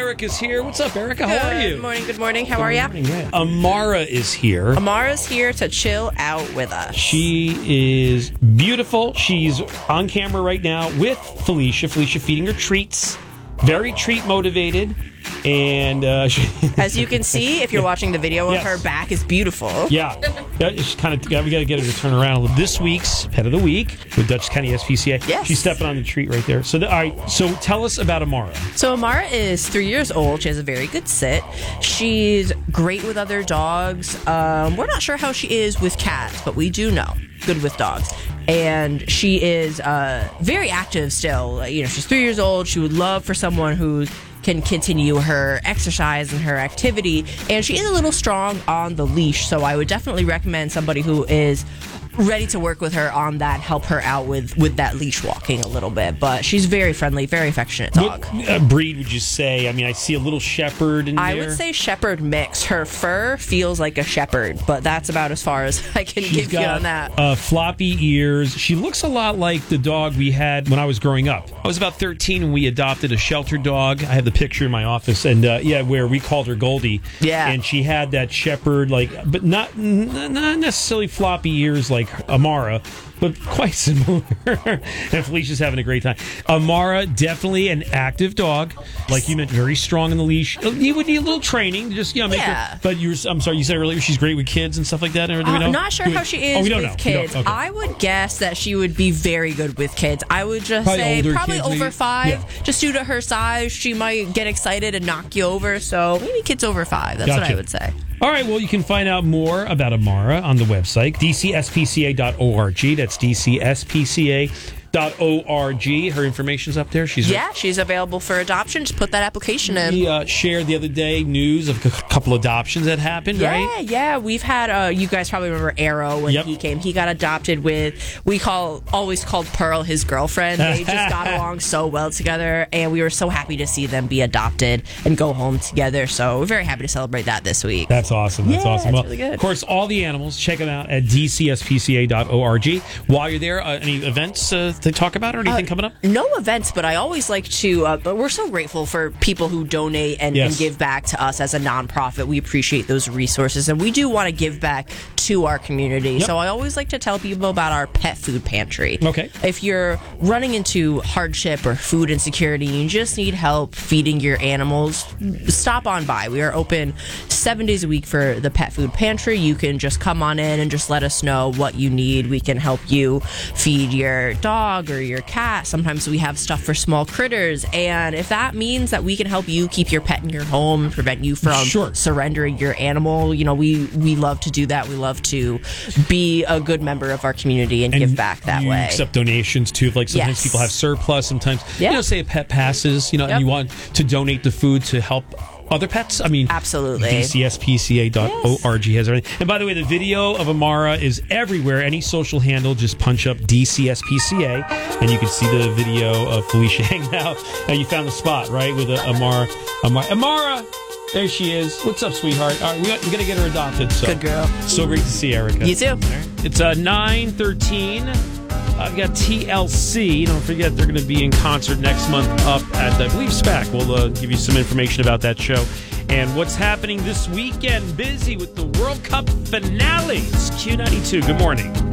Erica's here. What's up, Erica? How are you? Good morning. How are you? Yeah. Amara is here. Amara's here to chill out with us. She is beautiful. She's on camera right now with Felicia. Felicia feeding her treats. Very treat motivated. And as you can see, if you're watching the video, yes. her back is beautiful. Yeah. It's kind of, we got to get her to turn around a little. This week's Pet of the Week with Dutchess County SPCA. Yes. She's stepping on the treat right there. So, all right. So tell us about Amara. So Amara is 3 years old. She has a very good sit. She's great with other dogs. We're not sure how she is with cats, but we do know. Good with dogs. And she is very active still. She's 3 years old. She would love for someone who can continue her exercise and her activity. And she is a little strong on the leash, so I would definitely recommend somebody who is ready to work with her on that, help her out with that leash walking a little bit. But she's very friendly, very affectionate dog. What breed would you say? I mean, I see a little shepherd in there. I would say shepherd mix. Her fur feels like a shepherd, but that's about as far as I can give you on that. Floppy ears. She looks a lot like the dog we had when I was growing up. I was about 13 when we adopted a shelter dog. I have the picture in my office, and where we called her Goldie. Yeah. And she had that shepherd, but not necessarily floppy ears like Amara, but quite similar. And Felicia's having a great time. Amara, definitely an active dog. Like you mentioned, very strong in the leash. You would need a little training to just, make her. But I'm sorry, you said earlier she's great with kids and stuff like that? Do we know? I'm not sure how she is with kids. Okay. I would guess that she would be very good with kids. I would just say probably over maybe? 5. Yeah. Just due to her size, she might get excited and knock you over. So maybe kids over 5. That's what I would say. All right, well, you can find out more about Amara on the website, dcspca.org. That's dcspca.org. Her information's up there. She's available for adoption. Just put that application in. We shared the other day news of a couple adoptions that happened, right? Yeah. We've had, you guys probably remember Arrow when he came. He got adopted with, always called Pearl his girlfriend. They just got along so well together, and we were so happy to see them be adopted and go home together. So we're very happy to celebrate that this week. That's awesome. That's awesome. Well, really good. Of course, all the animals, check them out at dcspca.org. While you're there, any events to talk about or anything coming up? No events, but I always like to, but we're so grateful for people who donate and give back to us as a nonprofit. We appreciate those resources, and we do want to give back to our community. Yep. So I always like to tell people about our pet food pantry. Okay. If you're running into hardship or food insecurity, you just need help feeding your animals, stop on by. We are open 7 days a week for the pet food pantry. You can just come on in and just let us know what you need. We can help you feed your dog or your cat. Sometimes we have stuff for small critters, and if that means that we can help you keep your pet in your home, prevent you from surrendering your animal, we love to do that. We love to be a good member of our community and give back that way. Accept donations too. Like sometimes people have surplus. Sometimes say a pet passes, and you want to donate the food to help other pets? I mean, absolutely. DCSPCA.org has everything. And by the way, the video of Amara is everywhere. Any social handle, just punch up DCSPCA, and you can see the video of Felicia hanging out. Now you found the spot, right, with Amara. Amara! There she is. What's up, sweetheart? All right, we're going to get her adopted. So. Good girl. So great to see Erica. You too. It's 9:13. I've got TLC. Don't forget, they're going to be in concert next month up at, I believe, SPAC. We'll give you some information about that show. And what's happening this weekend. Busy with the World Cup finale. It's Q92. Good morning.